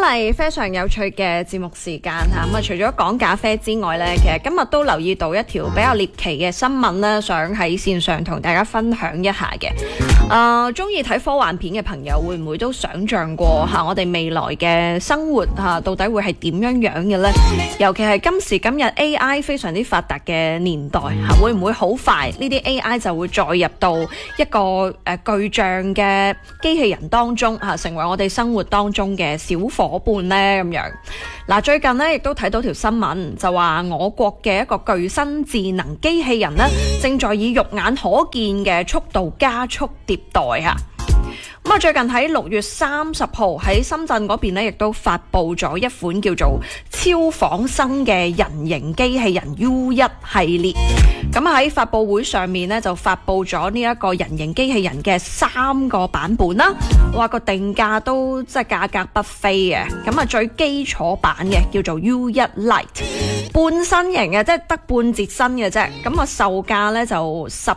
嚟非常有趣嘅節目時間嚇，咁除咗講咖啡之外呢，其實今日都留意到一條比較獵奇嘅新聞呢，想喺線上同大家分享一下嘅。中意睇科幻片嘅朋友會唔會都想像過嚇我哋未來嘅生活嚇到底會係點樣嘅呢？尤其係今時今日 AI 非常之發達嘅年代嚇，會唔會好快呢啲 AI 就會載入到一個巨象嘅機器人當中嚇，成為我哋生活當中嘅小夥伴呢？咁樣嗱，最近呢亦都睇到條新聞，就話我國嘅一個巨新智能機器人呢，正在以肉眼可見嘅速度加速迭代嚇。咁最近喺6月30號喺深圳嗰邊呢，亦都發布咗一款叫做超仿生嘅人形機器人 U1 系列。咁喺發布會上面呢，就發布咗呢一個人形機器人嘅3個版本啦。話個定價都即係價格不菲嘅。咁最基礎版嘅叫做 U1 Lite， 半身型嘅，即係得半截身嘅啫。咁售價呢就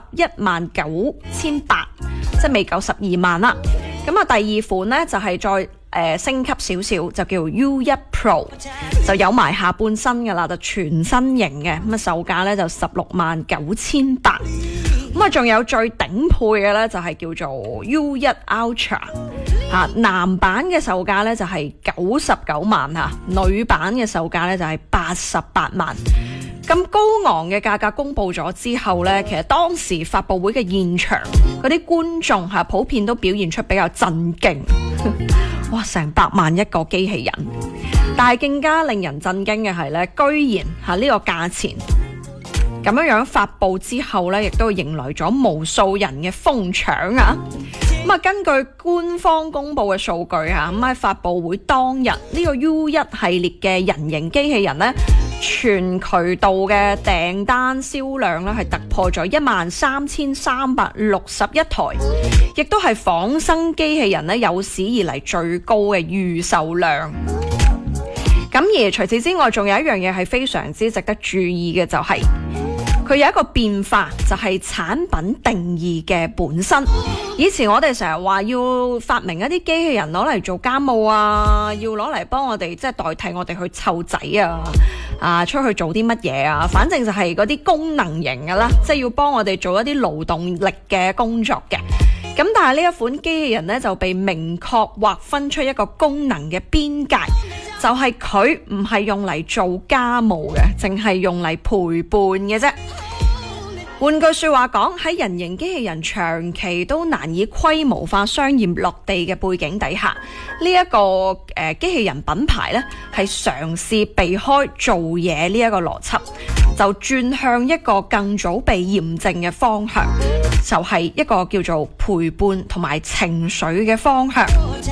119800，即係未夠12萬啦。咁第二款呢，就係再升級少少，就叫 U1 Pro， 就有埋下半身噶啦，就全身型嘅。咁售價呢就169800。咁仲有最頂配嘅呢，就係叫做 U1 Ultra，男版嘅售價呢就係99萬嚇，女版嘅售價呢就係88萬。咁高昂嘅價格公布咗之後呢，其實當時發布會嘅現場嗰啲觀眾普遍都表現出比較震驚。哇！成100萬一個機器人，但係更加令人震驚嘅係呢，居然呢個價錢咁樣發布之後呢，亦都迎來咗無數人嘅瘋搶啊！根據官方公布嘅數據咁喺發布會當日呢個 U1 系列嘅人形機器人呢，全渠道嘅訂單銷量呢係突破咗13361台，亦都係仿生機器人呢有史以嚟最高嘅預售量。咁而除此之外，仲有一樣嘢係非常之值得注意嘅，就係佢有一個變化，就係產品定義嘅本身。以前我哋成日話要發明一啲機器人攞嚟做家務啊，要攞嚟幫我哋即係代替我哋去湊仔啊，出去做啲乜嘢啊，反正就係嗰啲功能型嘅啦，即係要幫我哋做一啲勞動力嘅工作嘅。咁但係呢一款機器人呢，就被明確劃分出一個功能嘅邊界，就係佢唔係用嚟做家務嘅，淨係用嚟陪伴嘅啫。換句說話講，喺人形機器人長期都難以規模化商業落地嘅背景底下，呢一個機器人品牌呢，係嘗試避開做嘢呢一個邏輯，就轉向一個更早被驗證嘅方向，就係一個叫做陪伴同埋情緒嘅方向。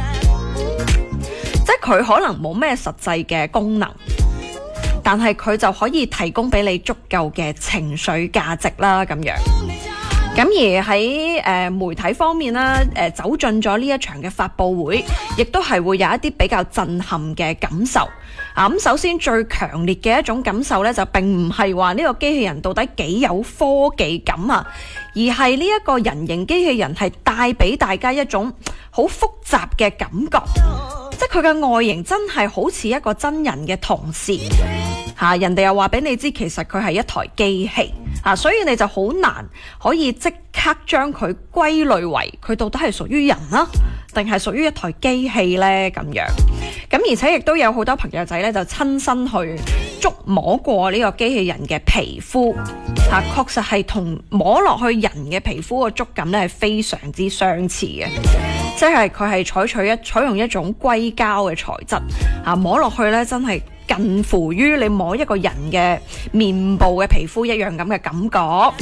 即係佢可能冇咩實際嘅功能，但係佢就可以提供俾你足夠嘅情緒價值啦，咁樣。咁而喺媒體方面啦，走進咗呢一場嘅發佈會，亦都係會有一啲比較震撼嘅感受。咁首先最強烈嘅一種感受呢，就並唔係話呢個機器人到底幾有科技感啊，而係呢一個人形機器人係帶俾大家一種好複雜嘅感覺。即係佢嘅外形真係好似一個真人嘅同事，人哋又話俾你知其實佢係一台機器，所以你就好難可以即刻將佢歸類為佢到底係屬於人啦，定係屬於一台機器呢？咁樣。咁而且亦都有好多朋友仔呢，就親身去觸摸過呢個機器人嘅皮膚，確實係同摸落去人嘅皮膚個觸感呢係非常之相似嘅。即係佢係採用一種硅膠嘅材質，摸落去咧真係近乎於你摸一個人嘅面部嘅皮膚一樣咁嘅感覺。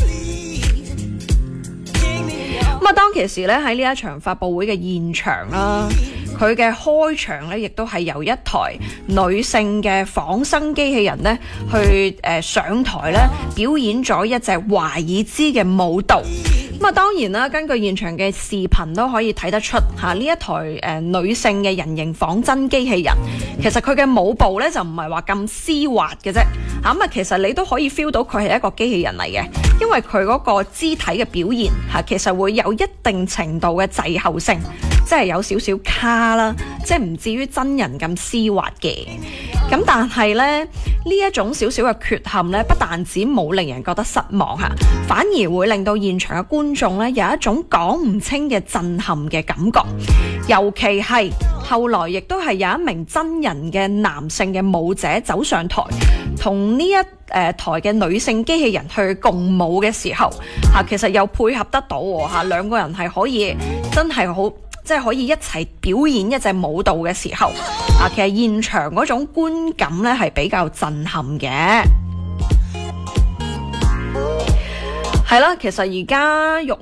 咁當其時咧喺呢一場發佈會嘅現場啦，佢嘅開場咧亦都係由一台女性嘅仿生機器人咧去上台咧表演咗一隻華爾茲嘅舞蹈。咁當然啦，根據現場嘅視頻都可以睇得出呢一台女性嘅人形仿真機器人，其實佢嘅舞步咧就唔係話咁絲滑嘅啫。其實你都可以 feel 到佢係一個機器人嚟嘅，因為佢嗰個肢體嘅表現其實會有一定程度嘅滯後性， 即係有少少卡啦，即係唔至於真人咁絲滑嘅。咁但係呢，呢一種少少嘅缺陷呢，不但止冇令人覺得失望嚇，反而會令到現場嘅觀眾呢有一種講唔清嘅震撼嘅感覺。尤其係後來亦都係有一名真人嘅男性嘅舞者走上台，同呢台嘅女性機器人去共舞嘅時候，其實又配合得到喎，兩個人係可以真係好，即係可以一齊表演一隻舞蹈嘅時候，其實現場嗰種觀感呢係比較震撼嘅。係啦，其實而家